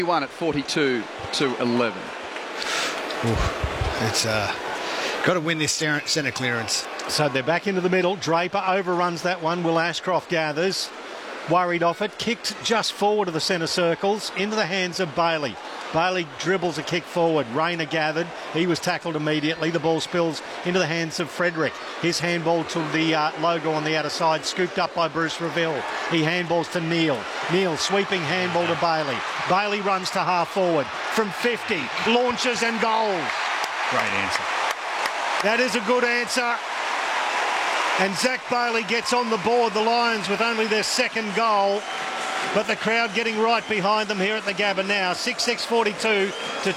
Won at 42-11. It's got to win this centre clearance. So they're back into the middle. Draper overruns that one. Will Ashcroft gathers. Worried off it. Kicked just forward of the centre circles. Into the hands of Bailey. Bailey dribbles a kick forward. Rayner gathered. He was tackled immediately. The ball spills into the hands of Frederick. His handball to the logo on the outer side. Scooped up by Bruce Reville. He handballs to Neil. Neil sweeping handball to Bailey. Bailey runs to half forward. From 50. Launches and goals. Great answer. That is a good answer. And Zach Bailey gets on the board, the Lions, with only their second goal. But the crowd getting right behind them here at the Gabba now. 6-6-42 to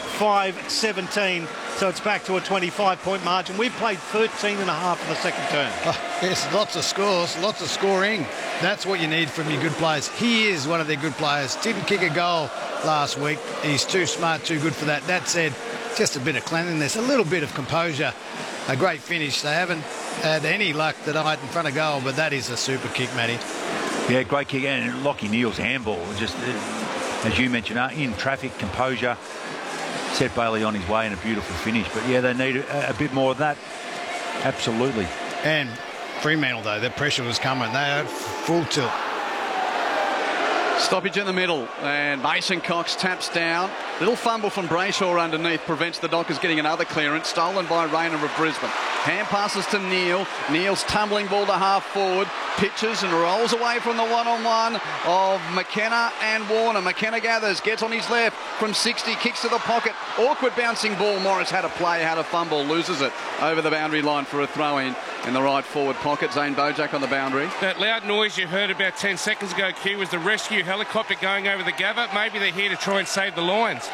2-5-17. So it's back to a 25-point margin. We've played 13 and a half for the second term. Yes, lots of scores, lots of scoring. That's what you need from your good players. He is one of their good players. Didn't kick a goal last week. He's too smart, too good for that. That said, just a bit of cleanliness, a little bit of composure. A great finish. They haven't had any luck tonight in front of goal, but that is a super kick, Matty. Yeah, great kick. And Lockie Neal's handball, just as you mentioned, in traffic, composure, set Bailey on his way and a beautiful finish. But yeah, they need a bit more of that. Absolutely. And Fremantle, though, their pressure was coming. They had full tilt. Stoppage in the middle, and Mason Cox taps down. Little fumble from Brayshaw underneath prevents the Dockers getting another clearance. Stolen by Rayner of Brisbane. Hand passes to Neil. Neil's tumbling ball to half forward. Pitches and rolls away from the one-on-one of McKenna and Warner. McKenna gathers, gets on his left from 60, kicks to the pocket. Awkward bouncing ball. Morris had a play, had a fumble, loses it over the boundary line for a throw-in the right forward pocket. Zane Bojack on the boundary. That loud noise you heard about 10 seconds ago, Q, was the rescue helicopter going over the Gabba. Maybe they're here to try and save the Lions.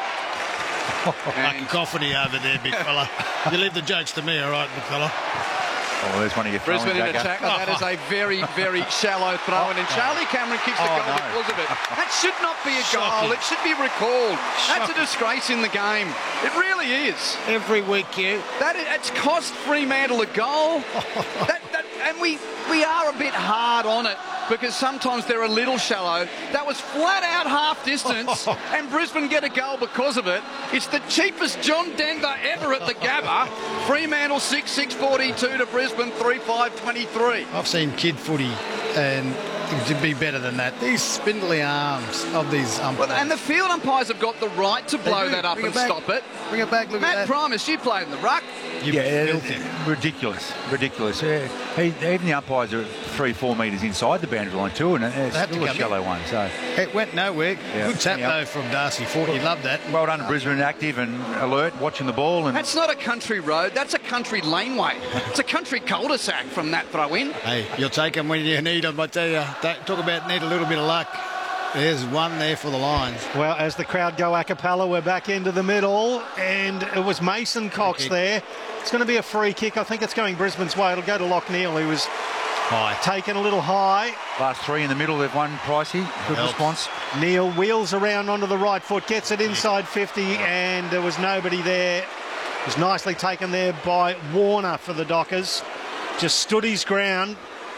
Cacophony over there, big fella. You leave the jokes to me, all right, big fella? Oh, there's one of your Brisbane in attack. That is a very, very shallow throw-in, and Charlie Cameron kicks the goal because of it. That should not be a goal. It should be recalled. That's a disgrace in the game. It really is. Every week, you. It's cost Fremantle a goal. And we are a bit hard on it because sometimes they're a little shallow. That was flat out half distance, and Brisbane get a goal because of it. It's the cheapest John Denver ever at the Gabba. Fremantle 6-6-42 to Brisbane 3-5-23. I've seen kid footy and to be better than that. These spindly arms of these umpires. And the field umpires have got the right to blow that up and stop it. Bring it back. Look Matt at that. Primus, you played in the ruck. Ridiculous. Even the umpires are 3-4 metres inside the boundary line too, and it's still a shallow one. So it went nowhere. Good tap though from Darcy Fort. You love that. Well done, Brisbane, active and alert, watching the ball. And that's not a country road. That's a country laneway. It's a country cul-de-sac from that throw-in. Hey, you'll take them when you need them. I tell you, talk about need a little bit of luck. There's one there for the Lions. Well, as the crowd go a cappella, we're back into the middle, and it was Mason Cox there. It's going to be a free kick. I think it's going Brisbane's way. It'll go to Locke Neal, who was taken a little high. Last three in the middle, they've won Pricey. Good response. Neal wheels around onto the right foot, gets it inside 50, and there was nobody there. It was nicely taken there by Warner for the Dockers. Just stood his ground.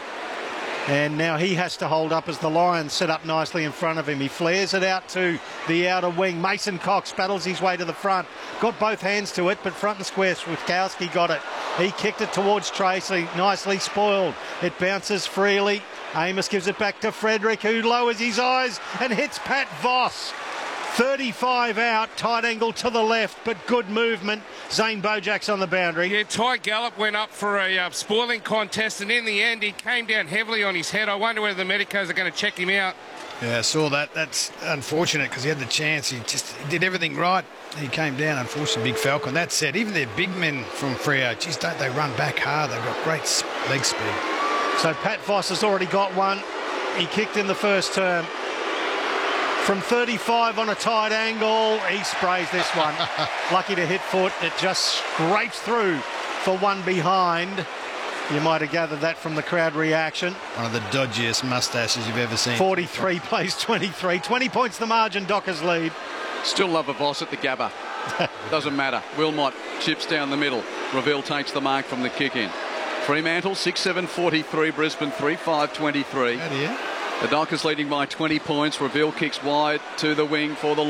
And now he has to hold up as the Lions set up nicely in front of him. He flares it out to the outer wing. Mason Cox battles his way to the front. Got both hands to it, but front and square, Switkowski got it. He kicked it towards Tracy, nicely spoiled. It bounces freely. Amos gives it back to Frederick, who lowers his eyes and hits Pat Voss. 35 out, tight angle to the left, but good movement. Zane Bojack's on the boundary. Yeah, Ty Gallup went up for a spoiling contest, and in the end, he came down heavily on his head. I wonder whether the medicos are going to check him out. Yeah, I saw that. That's unfortunate because he had the chance. He did everything right. He came down, unfortunately, big Falcon. That said, even their big men from Freo, geez, don't they run back hard? They've got great leg speed. So Pat Voss has already got one. He kicked in the first term. From 35 on a tight angle, he sprays this one. Lucky to hit foot. It just scrapes through for one behind. You might have gathered that from the crowd reaction. One of the dodgiest mustaches you've ever seen. 43 plays 23. 20 points the margin, Dockers lead. Still love a Voss at the Gabba. Doesn't matter. Wilmot chips down the middle. Reville takes the mark from the kick-in. Fremantle 6-7-43. Brisbane 3-5-23. The Dockers leading by 20 points. Reville kicks wide to the wing for the